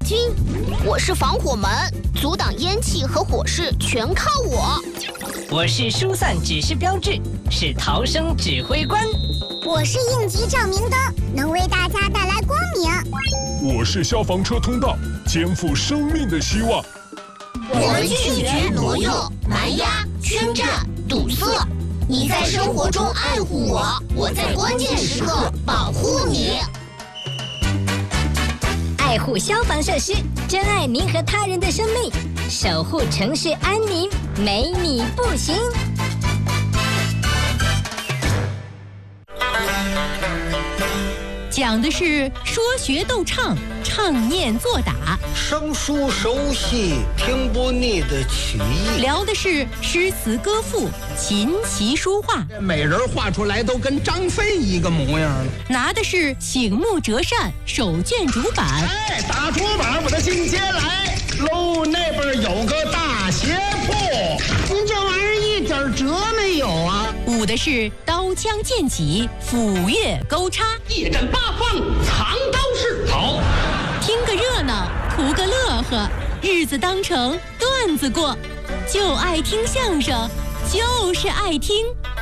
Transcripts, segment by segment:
军，我是防火门，阻挡烟气和火势全靠我。 我是疏散指示标志，是逃生指挥官。 我是应急照明灯，能为大家带来光明。 我是消防车通道，肩负生命的希望。 我们拒绝挪用、蛮压、圈占、堵塞。你在生活中爱护我，我在关键时刻保护你。 爱护消防设施，珍爱您和他人的生命，守护城市安宁，没你不行。 讲的是说学逗唱，唱念做打， 生疏熟悉，听不腻的曲艺。 聊的是诗词歌赋，琴棋书画。 每人画出来都跟张飞一个模样了。 拿的是醒目折扇，手卷主板。 哎，打竹板，我的进阶来喽！那边有个大鞋铺，您这玩意儿一点辙没有啊！ 舞的是刀枪剑戟，斧钺钩叉， 一阵八方，藏刀式。好， 听个热闹，图个乐呵，日子当成段子过，就爱听相声，就是爱听。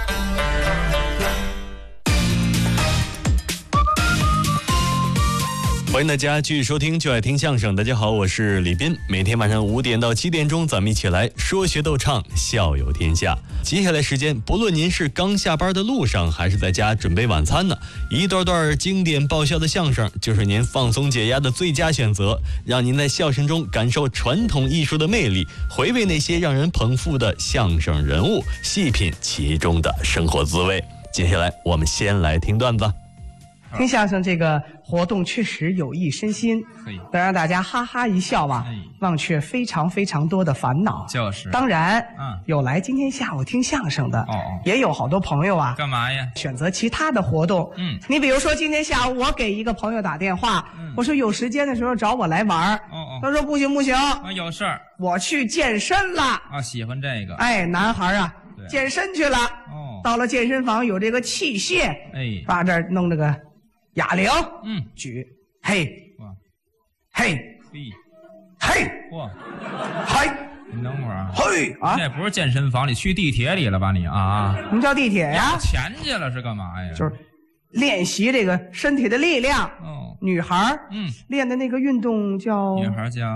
欢迎大家继续收听就爱听相声。大家好，我是李斌。每天晚上5点到7点钟，咱们一起来说学逗唱，笑有天下。接下来时间，不论您是刚下班的路上，还是在家准备晚餐呢，一段段经典爆笑的相声就是您放松解压的最佳选择，让您在笑声中感受传统艺术的魅力，回味那些让人捧腹的相声人物，细品其中的生活滋味。接下来我们先来听段子。 听相声这个活动确实有益身心，能让大家哈哈一笑吧，忘却非常非常多的烦恼。 就是， 当然，有来今天下午听相声的，也有好多朋友啊， 干嘛呀？ 选择其他的活动。你比如说今天下午我给一个朋友打电话，我说有时间的时候找我来玩，他说不行不行， 有事儿， 我去健身了。 啊，喜欢这个。 哎，男孩啊，健身去了。到了健身房有这个器械，把这儿弄这个。哑铃，举，嘿，嘿，嘿， 哇， 嘿， 你等会儿啊， 嘿啊， 这不是健身房，你去地铁里了吧你啊？ 什么叫地铁呀？ 要钱去了是干嘛呀？ 就是练习这个身体的力量。女孩练的那个运动叫女孩叫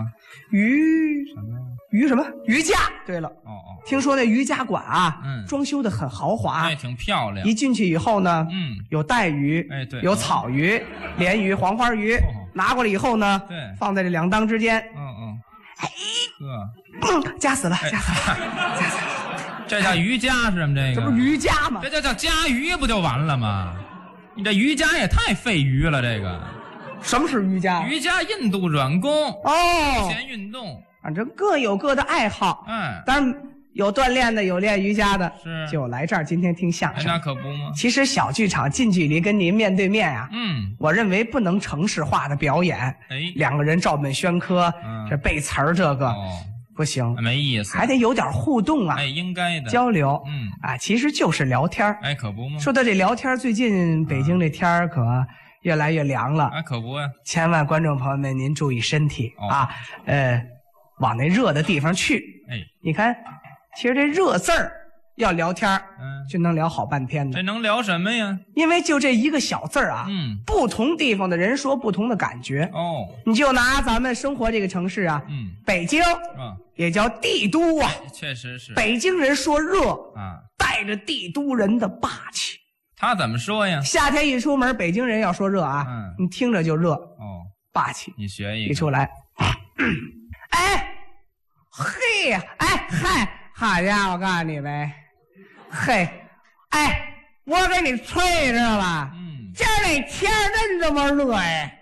瑜伽。对了，听说那瑜伽馆啊，装修的很豪华， 挺漂亮。 一进去以后呢，有带鱼， 对， 有草鱼、鲢鱼、黄花鱼，拿过来以后呢， 对， 放在这两裆之间，夹死了，夹死了，夹死了。 这叫瑜伽是什么？这不是瑜伽吗？ 这叫夹鱼不就完了吗？你这瑜伽也太费鱼了，这个。 什么是瑜伽？ 瑜伽印度软功休闲运动。 反正各有各的爱好，当然有锻炼的，有练瑜伽的， 是就来这儿今天听相声。 那可不吗？ 其实小剧场近距离跟您面对面啊，我认为不能程式化的表演，两个人照本宣科，这背词儿这个不行， 没意思， 还得有点互动啊， 应该的交流，其实就是聊天， 可不吗？ 说到这聊天，最近北京这天可越来越凉了， 可不呀！ 千万观众朋友们，您注意身体啊，往那热的地方去。你看，其实这热字儿要聊天，就能聊好半天的。 这能聊什么呀？ 因为就这一个小字儿啊，不同地方的人说不同的感觉。你就拿咱们生活这个城市啊，北京也叫帝都啊， 确实是。 北京人说热带着帝都人的霸气。 他怎么说呀？ 夏天一出门，北京人要说热啊，你听着就热霸气。 你学一个。 一出来，哎，嘿，哎嗨，好家伙，我告诉你呗，嘿，哎，我给你吹知道吧？今儿那天真这么热哎，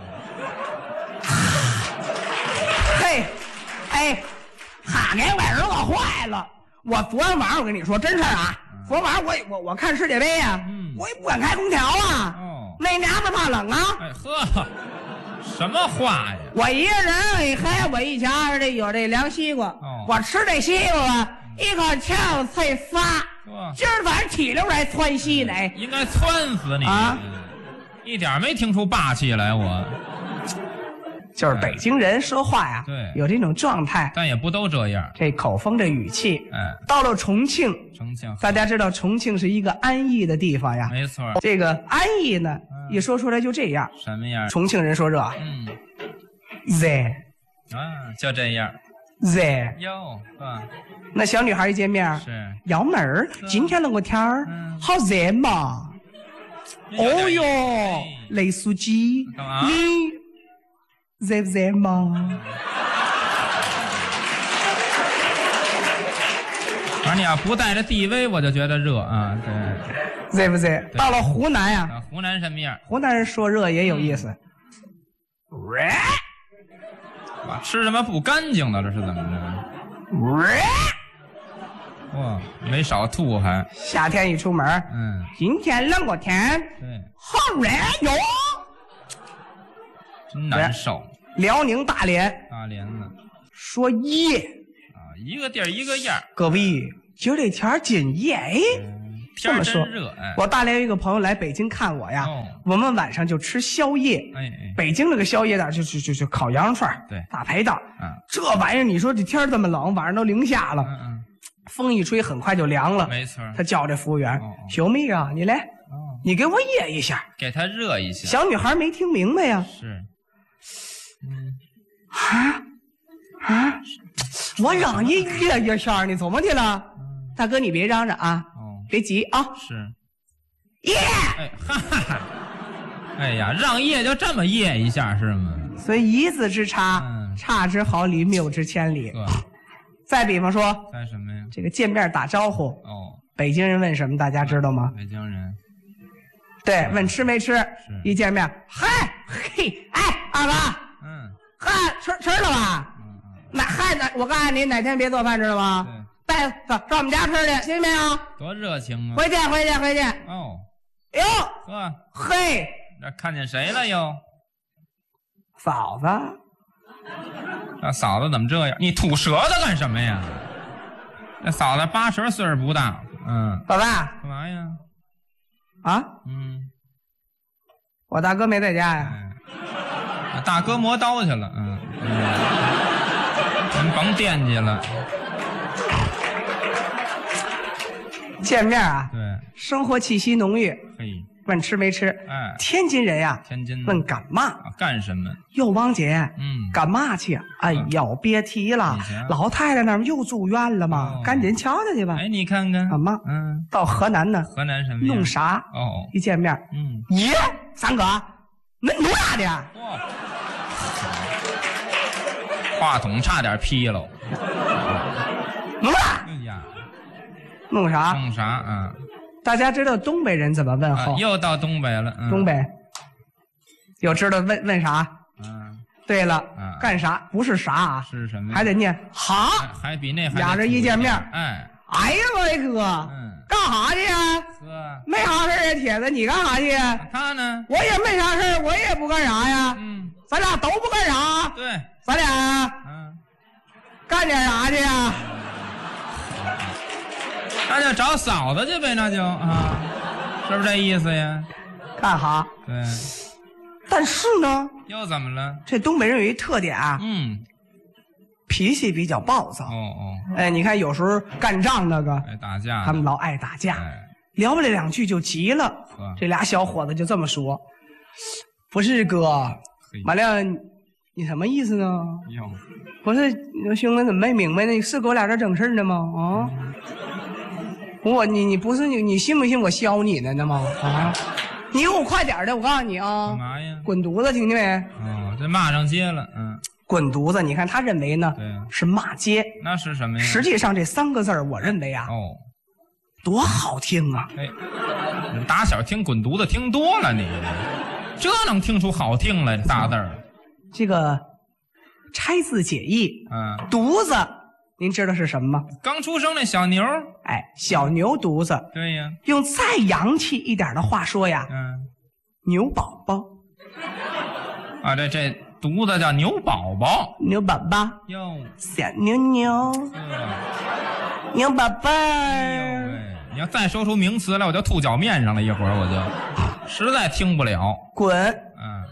嘿，哎，哈给我惹坏了。我昨天晚上我跟你说真事儿啊，昨天晚上我看世界杯啊，我也不敢开空调啊，那娘们怕冷啊。 哎呵。什么话呀！ 我一个人，我一瞧这有这凉西瓜，我吃这西瓜一口气才仨，今儿晚上起溜来窜稀呢， 应该窜死你啊！一点没听出霸气来，我就是北京人说话呀， 对， 有这种状态， 但也不都这样。 这口风这语气，到了重庆，大家知道重庆是一个安逸的地方呀， 没错。 这个安逸呢，一说出来就这样。 什么样？ 重庆人说这，在啊，就这样。 在哟， 那小女孩一见面是幺妹儿，今天那个天儿好热嘛。哦哟，雷书记，你热不热嘛？ 反正你要不带着地位，我就觉得热啊。对， 热不热？到了湖南呀， 湖南什么样？ 湖南人说热也有意思。 吃什么不干净的？这是怎么着？哇，没少吐还。 夏天一出门，今天那个天， 对， 好热哟， 真难受。 辽宁大连呢， 说热啊，一个地儿一个样。 各位，今儿这天儿真热哎。 天儿真热哎！ 我大连有一个朋友来北京看我呀，我们晚上就吃宵夜。北京那个宵夜的就烤羊肉串， 对， 大排档。这玩意儿你说这天这么冷，晚上都零下了，风一吹很快就凉了。 没错。他叫这服务员，小妹啊，你来，你给我热一下， 给他热一下。 小女孩没听明白呀。 是。 我让你热一下，你怎么的了？大哥，你别嚷嚷啊。别急啊！ 是， 耶！ 哎呀，让夜就这么夜一下是吗？ 所以一字之差，差之毫厘，谬之千里。再比方说， 在什么呀？ 这个见面打招呼，北京人问什么？大家知道吗？ 北京人， 对，问吃没吃？一见面，嗨，嘿，哎，二哥，嗨，吃了吧？我告诉你，哪天别做饭，知道吗？带上我们家吃去，听见没有？ 多热情啊！ 回去。 哦， 哟， 嘿，这看见谁了又？ 嫂子。 那嫂子怎么这样？你吐舌头干什么呀？那嫂子80岁不大。 老大， 干嘛呀？ 啊？我大哥没在家呀。 大哥磨刀去了。您甭惦记了。 见面啊， 对， 生活气息浓郁。问吃没吃？天津人呀，问干嘛？ 干什么？ 哟，王姐，干嘛去？哎呦，别提了，老太太那儿又住院了嘛，赶紧瞧瞧去吧。 哎，你看看， 干嘛？到河南呢？ 河南什么？ 弄啥？ 哦， 一见面，耶，三哥，恁弄啥的？ 话筒差点劈了。 弄啥？弄啥？ 弄啥？ 大家知道东北人怎么问候？ 又到东北了。 东北有知道问啥？对了，干啥？不是啥啊？ 是什么？ 还得念哈。 还比那俩人一见面， 哎呀，我哥，干啥去呀？ 哥， 没啥事啊，铁子，你干啥去？ 他呢？ 我也没啥事，我也不干啥呀。咱俩都不干啥。 对， 咱俩干点啥去呀？ 那就找嫂子去呗，那就是不是这意思呀？ 干哈？ 对。 但是呢， 又怎么了？ 这东北人有一特点啊，脾气比较暴躁。哎，你看有时候干仗那个， 打架， 他们老爱打架，聊不了两句就急了。这俩小伙子就这么说：“不是哥，马亮，你什么意思呢？不是兄弟怎么没明白呢？你是给我俩这整事呢吗？你不是你信不信我削你呢吗？你给我快点的，我告诉你啊！ 干嘛呀？ 滚犊子，听见没？ 这骂上街了。 滚犊子！你看他认为呢，是骂街。 那是什么呀？ 实际上这3个字我认为啊，多好听啊！ 你打小听滚犊子听多了，你这能听出好听来大字儿？ 这个拆字解义，犊子。您知道是什么吗？ 刚出生那小牛， 哎，小牛犊子。 对呀， 用再洋气一点的话说呀，牛宝宝。 这犊子叫牛宝宝， 牛宝宝哟， 小牛牛，牛宝宝。 你要再说出名词来，我就吐脚面上了，一会儿我就实在听不了。 滚，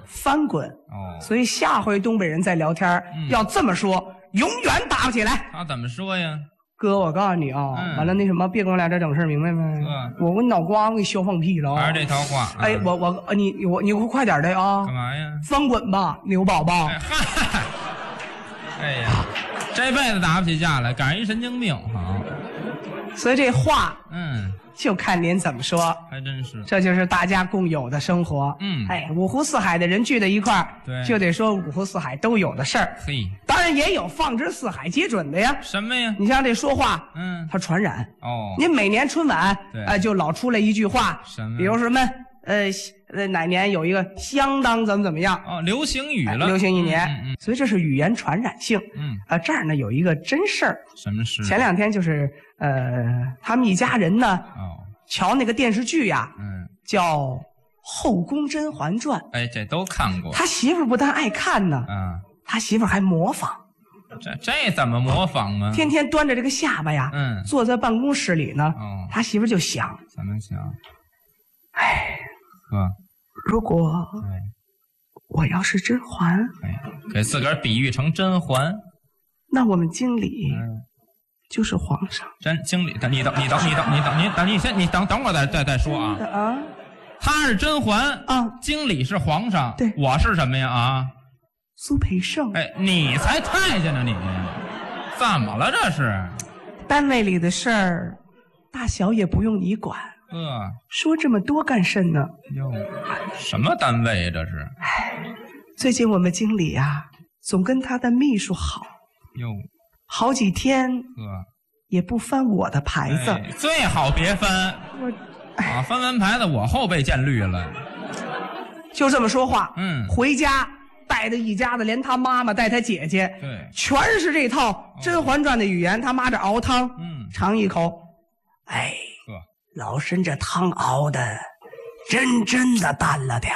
翻滚。 哦， 所以下回东北人再聊天，要这么说，永远打不起来。 他怎么说呀？ 哥，我告诉你啊，完了那什么，别跟我俩这整事，明白没？我脑瓜给削放屁了啊！ 还是这套话。 哎，你快点的啊！ 干嘛呀？ 翻滚吧，牛宝宝！ 哎呀，这辈子打不起架来，赶上一神经病，好。 所以这话，就看您怎么说。 还真是， 这就是大家共有的生活。哎，五湖四海的人聚在一块儿， 对， 就得说五湖四海都有的事儿。 嘿， 当然也有放之四海皆准的呀。 什么呀？ 你像这说话，它传染。 哦， 您每年春晚，就老出来一句话， 什么？ 比如什么，哪年有一个相当怎么样？ 哦，流行语了， 流行一年。所以这是语言传染性。这儿呢有一个真事儿。 什么事？ 前2天就是他们一家人呢，瞧那个电视剧呀，叫《后宫甄嬛传》。 哎，这都看过。 他媳妇不但爱看呢，他媳妇还模仿。 这怎么模仿啊？ 天天端着这个下巴呀，坐在办公室里呢，他媳妇就想， 怎么想？ 哎， 哥， 如果我要是甄嬛， 给自个儿比喻成甄嬛， 那我们经理就是皇上。 经理，你等会儿再说啊。他是甄嬛啊， 经理是皇上， 对， 我是什么呀？啊， 苏培盛。 哎，你才太监呢，你怎么了？这是单位里的事儿，大小也不用你管。说这么多干甚呢？ 哟，什么单位这是？ 最近我们经理啊，总跟他的秘书好。 哟， 好几天也不翻我的牌子。 最好别翻。翻完牌子我后背见绿了。 就这么说话。回家带着一家子，连他妈妈带他姐姐， 对， 全是这套《甄嬛传》的语言。他妈这熬汤，尝一口，哎。老身这汤熬的真的淡了点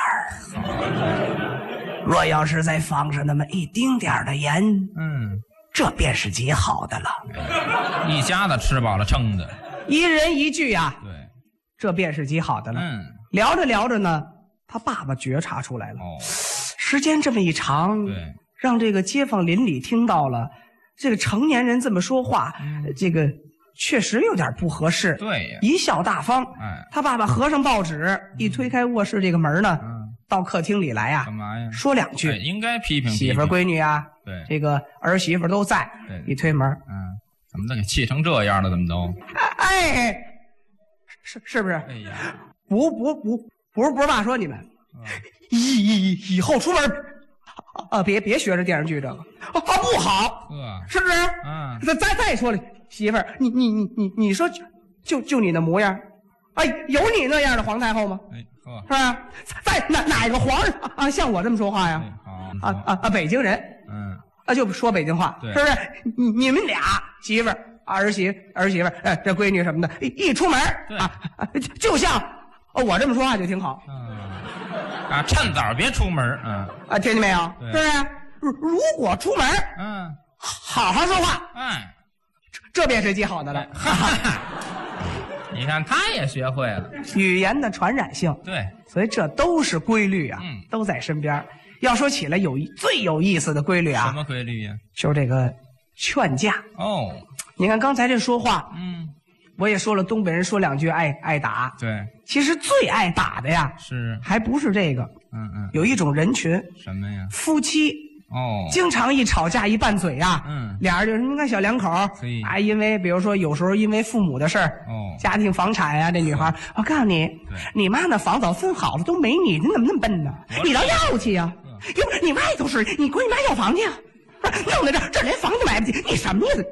儿，若要是再放上那么一丁点儿的盐，这便是极好的了。 一家子吃饱了撑的， 一人一句呀， 对， 这便是极好的了。聊着聊着呢，他爸爸觉察出来了。时间这么一长， 对， 让这个街坊邻里听到了，这个成年人这么说话，这个确实有点不合适。 对呀， 贻笑大方。他爸爸合上报纸，一推开卧室这个门呢，到客厅里来呀，干嘛呀？ 说2句， 应该批评媳妇闺女啊， 对， 这个儿媳妇都在。一推门， 怎么都给气成这样了？怎么都？ 哎，是不是？ 哎呀， 不是爸说你们，以后出门别学着电视剧这个不好，是不是？再说了。媳妇儿，你说，就你那模样，哎，有你那样的皇太后吗？是吧？在哪个皇上啊像我这么说话呀？北京人，就说北京话，是不是？你们俩媳妇儿、儿媳妇儿，这闺女什么的，一出门就像我这么说话就挺好。 趁早别出门， 听见没有？是不是？如果出门，好好说话，这便是极好的了。 你看他也学会了语言的传染性。 对， 所以这都是规律啊，都在身边。要说起来最有意思的规律啊， 什么规律呀？ 就是这个劝架。你看刚才这说话，我也说了，东北人说2句爱打。 对， 其实最爱打的呀，还不是这个。有一种人群， 什么呀？ 夫妻。经常一吵架一拌嘴呀，俩人就是你看小两口因为比如说有时候因为父母的事儿，家庭房产呀，这女孩，我告诉你，你妈那房早分好了都没你怎么那么笨呢？你倒要去呀！哟，你外头是你闺女妈要房去啊？弄在这连房都买不起，你什么意思？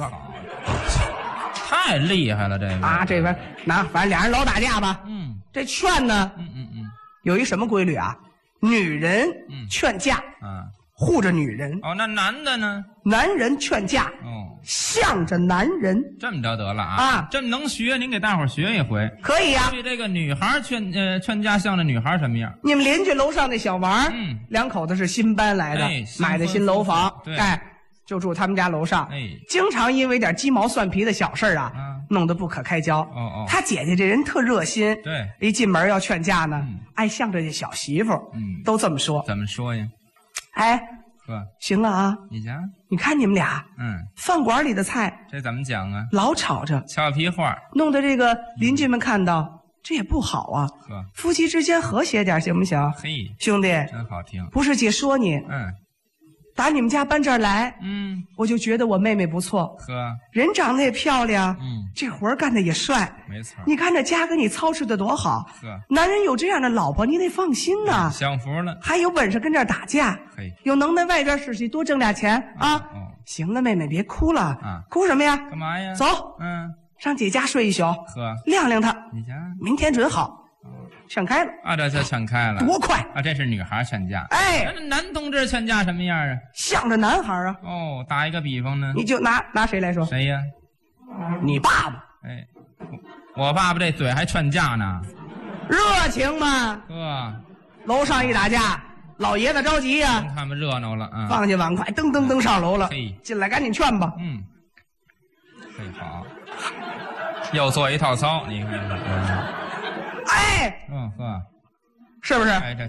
太厉害了这个这边反正俩人老打架吧。这劝呢，有一什么规律啊？女人劝架，护着女人。 那男的呢？ 男人劝架，向着男人。 这么着得了啊！这么能学，您给大伙儿学一回。 可以呀。 所以这个女孩劝架向着女孩什么样？ 你们邻居楼上那小王，2口子是新搬来的，买的新楼房，就住他们家楼上。经常因为点鸡毛蒜皮的小事弄得不可开交。他姐姐这人特热心， 对， 一进门要劝架呢，爱向着这小媳妇，都这么说。 怎么说呀？ 哎， 呵， 行了啊，你看你们俩，饭馆里的菜， 这怎么讲啊？ 老吵着， 俏皮话， 弄得这个邻居们看到，这也不好啊。夫妻之间和谐点行不行？ 嘿， 兄弟， 真好听。 不是姐说你，打你们家搬这儿来，我就觉得我妹妹不错，人长得也漂亮，这活干的也帅， 没错。 你看这家给你操持的多好，男人有这样的老婆，你得放心呐， 享福了。 还有本事跟这儿打架，有能耐外边使去多挣俩钱啊！行了，妹妹别哭了，哭什么呀？ 干嘛呀？ 走，上姐家睡一宿，晾晾她， 你家明天准好。劝开了啊，这劝开了， 多快啊！这是女孩劝架， 哎， 男同志劝架什么样啊？ 向着男孩啊。 哦，打一个比方呢？ 你就拿谁来说？ 谁呀？ 你爸爸。 哎，我爸爸这嘴还劝架呢， 热情嘛。楼上一打架，老爷子着急呀， 他们热闹了啊！ 放下碗筷，噔噔噔上楼了。进来赶紧劝吧。 嘿，好，又做一套操，你看。 哎， 呵， 是不是？ 哎，这